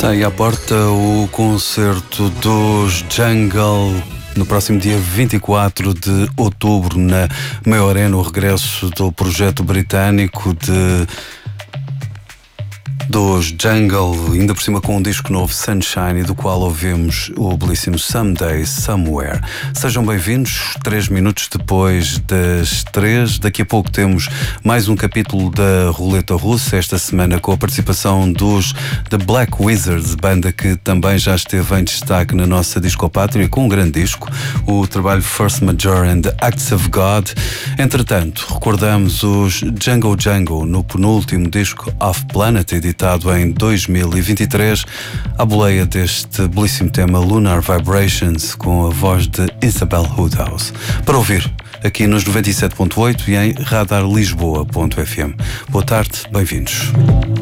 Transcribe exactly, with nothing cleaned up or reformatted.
Está aí à porta o concerto dos Jungle no próximo dia vinte e quatro de outubro na Meia Arena, o regresso do projeto britânico de dos Jungle, ainda por cima com um disco novo, Sunshine, do qual ouvimos o belíssimo Someday, Somewhere. Sejam bem-vindos, três minutos depois das três. Daqui a pouco temos mais um capítulo da Roleta Russa, esta semana com a participação dos The Black Wizards, banda que também já esteve em destaque na nossa Discopátria, com um grande disco, o trabalho First Major and the Acts of God. Entretanto, recordamos os Django Django no penúltimo disco Off Planet, editado em dois mil e vinte e três, à boleia deste belíssimo tema Lunar Vibrations, com a voz de Isabel Woodhouse. Para ouvir aqui nos noventa e sete ponto oito e em radar lisboa ponto f m. Boa tarde, bem-vindos.